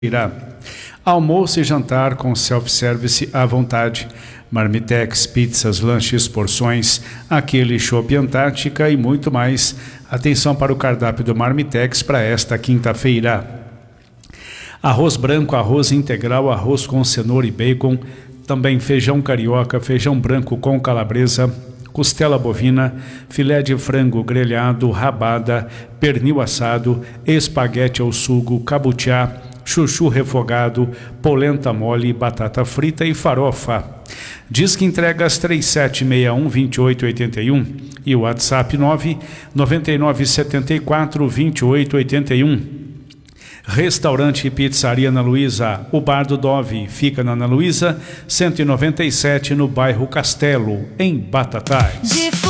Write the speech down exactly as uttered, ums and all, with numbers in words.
Irá. Almoço e jantar com self-service à vontade. Marmitex, pizzas, lanches, porções, aquele chopp Antártica e muito mais. Atenção para o cardápio do Marmitex para esta quinta-feira. Arroz branco, arroz integral, arroz com cenoura e bacon, também feijão carioca, feijão branco com calabresa, costela bovina, filé de frango grelhado, rabada, pernil assado, espaguete ao sugo, cabutiá, chuchu refogado, polenta mole, batata frita e farofa. Diz que entrega às três sete seis um, dois oito oito um e o WhatsApp nove nove nove sete quatro, dois oito oito um. Restaurante e Pizzaria Ana Luísa, o Bar do Dove, fica na Ana Luísa, cento e noventa e sete, no bairro Castelo, em Batatais.